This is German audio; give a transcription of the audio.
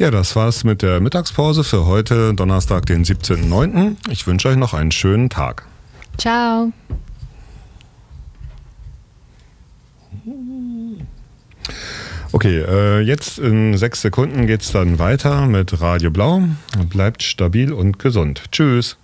Ja, das war's mit der Mittagspause für heute, Donnerstag, den 17.09. Ich wünsche euch noch einen schönen Tag. Ciao. Okay, jetzt in 6 Sekunden geht's dann weiter mit Radio Blau. Bleibt stabil und gesund. Tschüss.